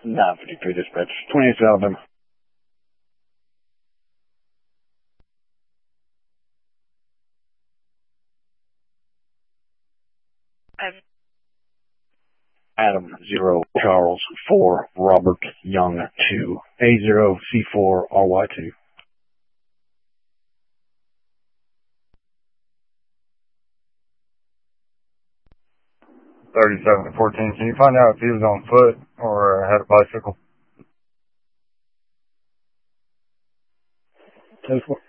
953 dispatch, 28th Alabama. Adam 0 Charles 4 Robert Young 2 A0 C4 RY2. 37 to 14. Can you find out if he was on foot or had a bicycle? 10-4.